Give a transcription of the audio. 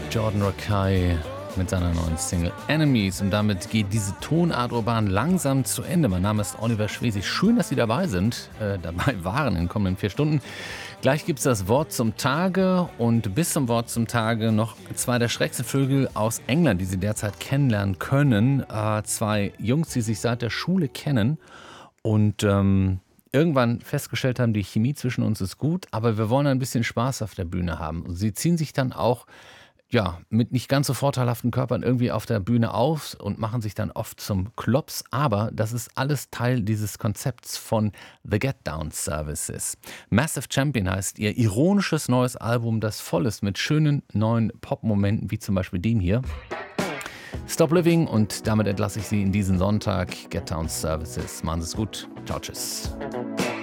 Jordan Rakei mit seiner neuen Single Enemies. Und damit geht diese Tonartbahn langsam zu Ende. Mein Name ist Oliver Schwesig. Schön, dass Sie dabei sind, dabei waren in den kommenden 4 Stunden. Gleich gibt es das Wort zum Tage und bis zum Wort zum Tage noch 2 der schrägsten Vögel aus England, die Sie derzeit kennenlernen können. 2 Jungs, die sich seit der Schule kennen und irgendwann festgestellt haben, die Chemie zwischen uns ist gut, aber wir wollen ein bisschen Spaß auf der Bühne haben. Und sie ziehen sich dann auch mit nicht ganz so vorteilhaften Körpern irgendwie auf der Bühne auf und machen sich dann oft zum Klops. Aber das ist alles Teil dieses Konzepts von The Get Down Services. Massive Champion heißt ihr ironisches neues Album, das voll ist mit schönen neuen Pop-Momenten, wie zum Beispiel dem hier. Stop Living, und damit entlasse ich Sie in diesen Sonntag. Get Down Services. Machen Sie es gut. Ciao, tschüss.